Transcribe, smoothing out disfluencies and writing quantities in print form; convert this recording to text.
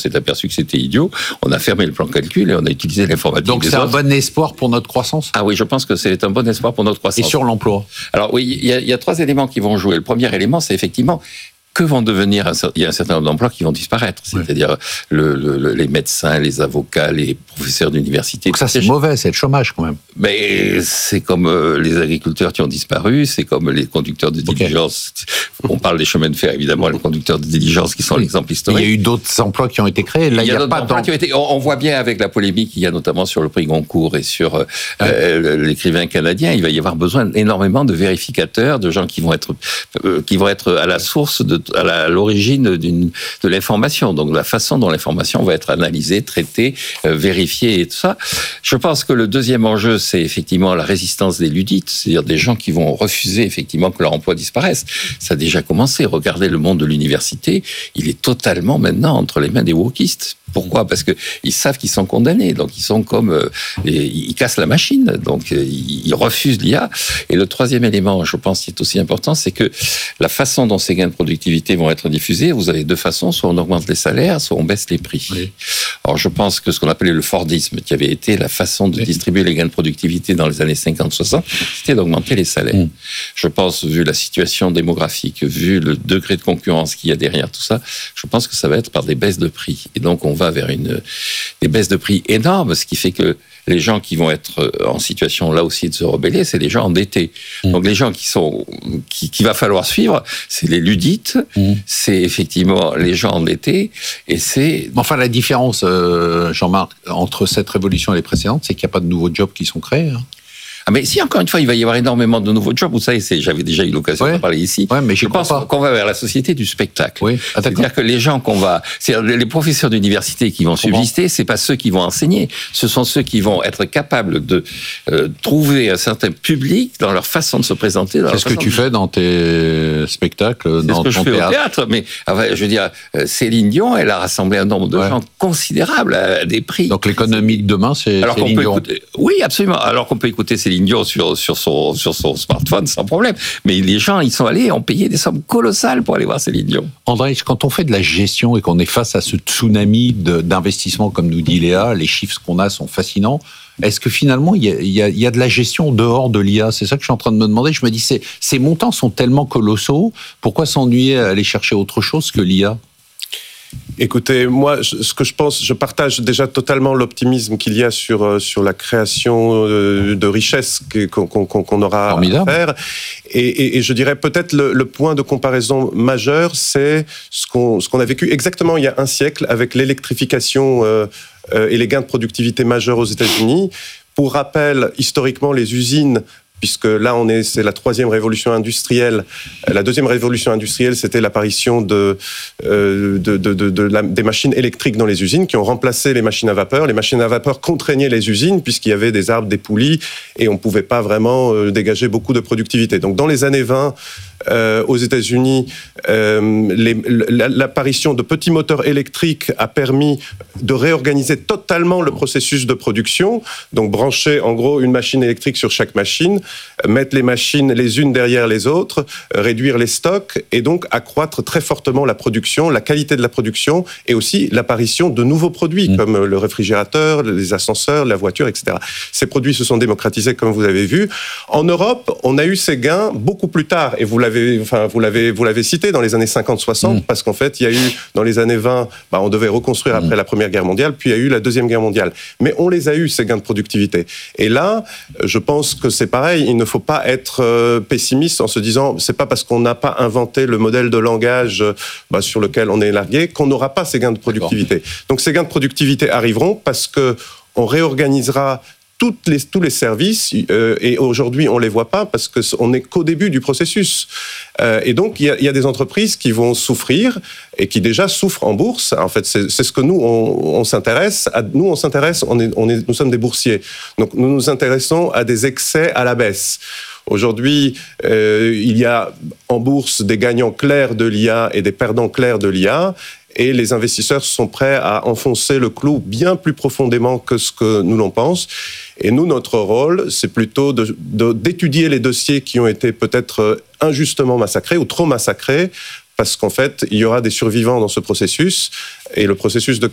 s'est aperçu que c'était idiot, on a fermé le plan de calcul et on a utilisé l'informatique. Donc c'est un bon espoir pour notre croissance ? Ah oui, je pense que c'est un bon espoir pour notre croissance. Et sur l'emploi ? Alors oui, il y a 3 éléments qui vont jouer. Le premier élément, c'est effectivement que vont devenir, il y a un certain nombre d'emplois qui vont disparaître, c'est-à-dire les médecins, les avocats, les professeurs d'université. Donc ça c'est mauvais, c'est le chômage quand même. Mais c'est comme les agriculteurs qui ont disparu, c'est comme les conducteurs de diligence. On parle des chemins de fer, évidemment, les conducteurs de diligence qui sont l'exemple historique. Il y a eu d'autres emplois qui ont été créés. Là, il y a pas d'emplois qui ont été. On voit bien avec la polémique qu'il y a notamment sur le prix Goncourt et sur l'écrivain canadien, il va y avoir besoin énormément de vérificateurs, de gens qui vont être à la source à l'origine de l'information. Donc la façon dont l'information va être analysée, traitée, vérifiée et tout ça. Je pense que le deuxième enjeu, c'est effectivement la résistance des ludites, c'est-à-dire des gens qui vont refuser effectivement que leur emploi disparaisse. Ça a déjà commencé. Regardez le monde de l'université, il est totalement maintenant entre les mains des wokistes. Pourquoi ? Parce que ils savent qu'ils sont condamnés, donc ils sont comme ils cassent la machine, donc ils refusent l'IA. Et le troisième élément, je pense, qui est aussi important, c'est que la façon dont ces gains de productivité vont être diffusés, vous avez 2 façons, soit on augmente les salaires, soit on baisse les prix. Oui. Alors je pense que ce qu'on appelait le Fordisme, qui avait été la façon de distribuer les gains de productivité dans les années 50-60, c'était d'augmenter les salaires. Je pense, vu la situation démographique, vu le degré de concurrence qu'il y a derrière tout ça, je pense que ça va être par des baisses de prix. Et donc on va vers des baisses de prix énormes, ce qui fait que les gens qui vont être en situation là aussi de se rebeller, c'est les gens endettés. Donc les gens qu'il va falloir suivre, c'est les ludites, c'est effectivement les gens endettés, et c'est... Enfin, la différence, Jean-Marc, entre cette révolution et les précédentes, c'est qu'il n'y a pas de nouveaux jobs qui sont créés. Ah mais si, encore une fois, il va y avoir énormément de nouveaux jobs. Vous savez, j'avais déjà eu l'occasion de parler ici. Mais je pense qu'on va vers la société du spectacle. C'est-à-dire que les gens c'est-à-dire les professeurs d'université qui vont subsister, c'est pas ceux qui vont enseigner. Ce sont ceux qui vont être capables de trouver un certain public dans leur façon de se présenter. C'est ce que tu fais dans tes spectacles, dans ton théâtre. C'est ce que je fais au théâtre. Mais je veux dire, Céline Dion, elle a rassemblé un nombre de gens considérables à des prix. Donc l'économie de demain, c'est Céline Dion. Oui, absolument. Alors qu'on peut écouter Céline Dion sur son smartphone sans problème. Mais les gens, ils sont allés, ont payé des sommes colossales pour aller voir Céline Dion. André, quand on fait de la gestion et qu'on est face à ce tsunami d'investissement, comme nous dit Léa, les chiffres qu'on a sont fascinants. Est-ce que finalement, il y a de la gestion dehors de l'IA ? C'est ça que je suis en train de me demander. Je me dis, ces montants sont tellement colossaux, pourquoi s'ennuyer à aller chercher autre chose que l'IA ? Écoutez, moi, ce que je pense, je partage déjà totalement l'optimisme qu'il y a sur la création de richesses qu'on aura à faire. Et je dirais peut-être le point de comparaison majeur, c'est ce qu'on a vécu exactement il y a un siècle avec l'électrification et les gains de productivité majeurs aux États-Unis. Pour rappel, historiquement, les usines, puisque là, c'est la 3e révolution industrielle. La 2e révolution industrielle, c'était l'apparition des machines électriques dans les usines qui ont remplacé les machines à vapeur. Les machines à vapeur contraignaient les usines puisqu'il y avait des arbres, des poulies, et on ne pouvait pas vraiment dégager beaucoup de productivité. Donc, dans les années 20, aux États-Unis, l'apparition de petits moteurs électriques a permis de réorganiser totalement le processus de production. Donc, brancher en gros une machine électrique sur chaque machine, mettre les machines les unes derrière les autres, réduire les stocks et donc accroître très fortement la production, la qualité de la production et aussi l'apparition de nouveaux produits comme le réfrigérateur, les ascenseurs, la voiture, etc. Ces produits se sont démocratisés comme vous avez vu. En Europe, on a eu ces gains beaucoup plus tard et vous l'avez cité dans les années 50-60 parce qu'en fait, il y a eu dans les années 20, on devait reconstruire après la Première Guerre mondiale, puis il y a eu la Deuxième Guerre mondiale. Mais on les a eu, ces gains de productivité. Et là, je pense que c'est pareil, il ne faut pas être pessimiste en se disant c'est pas parce qu'on n'a pas inventé le modèle de langage sur lequel on est largué qu'on n'aura pas ces gains de productivité. Donc ces gains de productivité arriveront parce que on réorganisera tous les services et aujourd'hui on les voit pas parce que on n'est qu'au début du processus et donc il y a des entreprises qui vont souffrir et qui déjà souffrent en bourse. En fait, c'est ce que nous on s'intéresse. Nous sommes des boursiers, donc nous nous intéressons à des excès à la baisse. Aujourd'hui, il y a en bourse des gagnants clairs de l'IA et des perdants clairs de l'IA. Et les investisseurs sont prêts à enfoncer le clou bien plus profondément que ce que nous l'on pense. Et nous, notre rôle, c'est plutôt d'étudier les dossiers qui ont été peut-être injustement massacrés ou trop massacrés, parce qu'en fait, il y aura des survivants dans ce processus. Et le processus de